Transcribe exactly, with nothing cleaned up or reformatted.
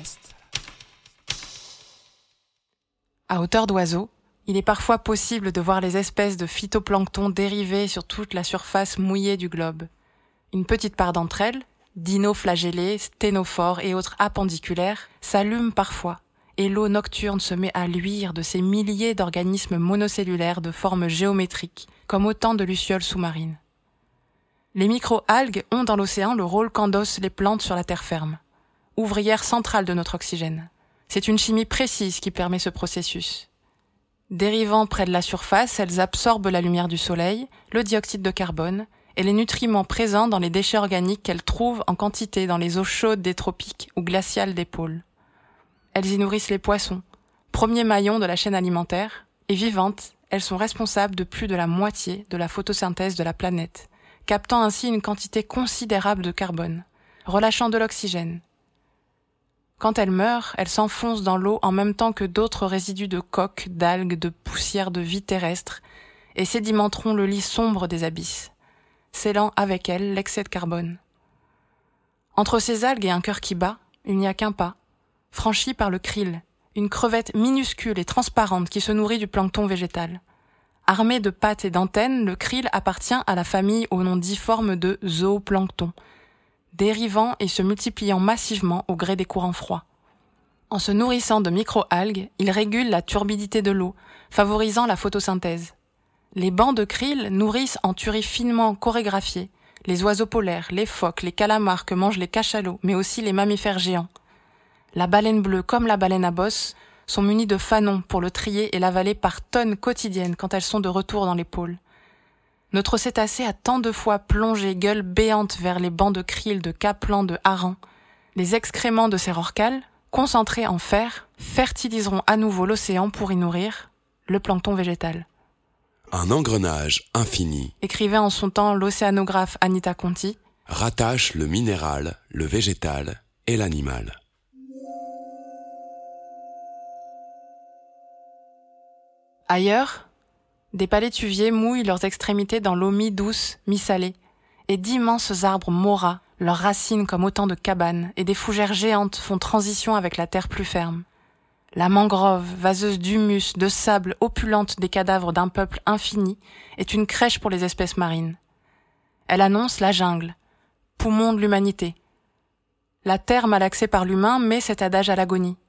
À hauteur d'oiseau, il est parfois possible de voir les espèces de phytoplancton dériver sur toute la surface mouillée du globe. Une petite part d'entre elles, dinoflagellés, sténophores et autres appendiculaires, s'allument parfois, et l'eau nocturne se met à luire de ces milliers d'organismes monocellulaires de forme géométrique, comme autant de lucioles sous-marines. Les micro-algues ont dans l'océan le rôle qu'endossent les plantes sur la terre ferme, ouvrière centrale de notre oxygène. C'est une chimie précise qui permet ce processus. Dérivant près de la surface, elles absorbent la lumière du soleil, le dioxyde de carbone et les nutriments présents dans les déchets organiques qu'elles trouvent en quantité dans les eaux chaudes des tropiques ou glaciales des pôles. Elles y nourrissent les poissons, premier maillon de la chaîne alimentaire, et vivantes, elles sont responsables de plus de la moitié de la photosynthèse de la planète, captant ainsi une quantité considérable de carbone, relâchant de l'oxygène. Quand elles meurent, elles s'enfoncent dans l'eau en même temps que d'autres résidus de coques, d'algues, de poussière de vie terrestre, et sédimenteront le lit sombre des abysses, scellant avec elles l'excès de carbone. Entre ces algues et un cœur qui bat, il n'y a qu'un pas, franchi par le krill, une crevette minuscule et transparente qui se nourrit du plancton végétal. Armé de pattes et d'antennes, le krill appartient à la famille au nom difforme de zooplancton, dérivant et se multipliant massivement au gré des courants froids. En se nourrissant de micro-algues, il régule la turbidité de l'eau, favorisant la photosynthèse. Les bancs de krill nourrissent en tueries finement chorégraphiées les oiseaux polaires, les phoques, les calamars que mangent les cachalots, mais aussi les mammifères géants. La baleine bleue comme la baleine à bosse sont munies de fanons pour le trier et l'avaler par tonnes quotidiennes quand elles sont de retour dans les pôles. Notre cétacé a tant de fois plongé gueule béante vers les bancs de krill, de caplans, de harengs. Les excréments de ces rorquals, concentrés en fer, fertiliseront à nouveau l'océan pour y nourrir le plancton végétal. Un engrenage infini, écrivait en son temps l'océanographe Anita Conti, rattache le minéral, le végétal et l'animal. Ailleurs, des palétuviers mouillent leurs extrémités dans l'eau mi-douce, mi-salée, et d'immenses arbres moras, leurs racines comme autant de cabanes, et des fougères géantes font transition avec la terre plus ferme. La mangrove, vaseuse d'humus, de sable, opulente des cadavres d'un peuple infini, est une crèche pour les espèces marines. Elle annonce la jungle, poumon de l'humanité. La terre malaxée par l'humain met cet adage à l'agonie.